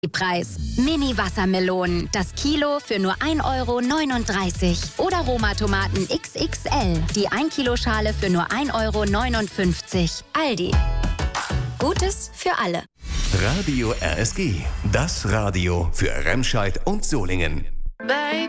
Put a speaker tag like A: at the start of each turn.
A: Preis. Mini-Wassermelonen, das Kilo für nur 1,39 € oder Roma-Tomaten XXL, die 1 Kilo Schale für nur 1,59 €. Aldi. Gutes für alle.
B: Radio RSG, das Radio für Remscheid und Solingen.
C: Baby.